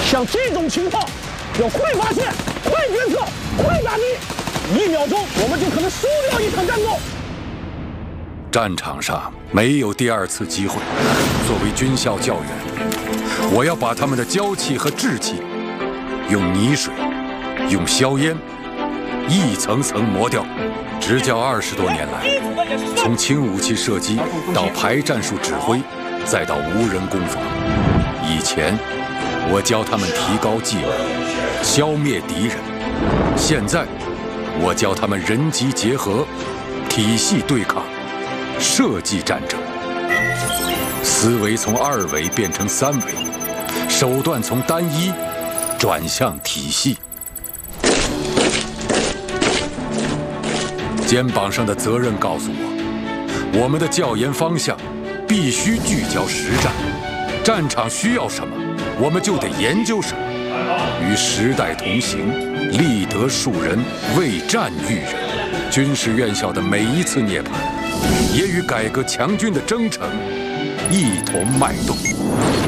像这种情况，要快发现、快决策、快打击，1秒钟我们就可能输掉一场战斗。 战场上没有第2次机会。作为军校教员，我要把他们的娇气和志气，用泥水、用硝烟，一层层磨掉。执教20多年来，从轻武器射击到排战术指挥，再到无人攻防。以前我教他们提高技能，消灭敌人；现在我教他们人机结合，体系对抗，设计战争。思维从2维变成3维，手段从单一转向体系。肩膀上的责任告诉我，我们的教研方向必须聚焦实战。战场需要什么，我们就得研究什么。与时代同行，立德树人，为战育人。军事院校的每一次涅槃，也与改革强军的征程一同脉动。